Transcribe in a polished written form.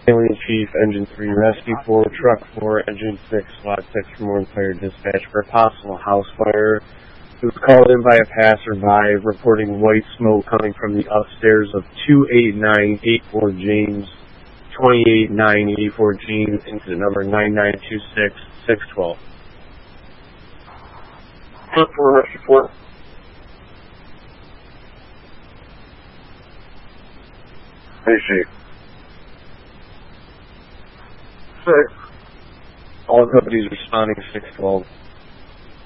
Alien Chief, Engine 3, Rescue 4, Truck 4, Engine 6, SWAT 6 from Warren Fire Dispatch for a possible house fire. It was called in by a passerby reporting white smoke coming from the upstairs of 28984 James, 28984 James, incident number 9926612. Truck 4, Rescue 4. Hey, Chief. 6. All companies responding 612.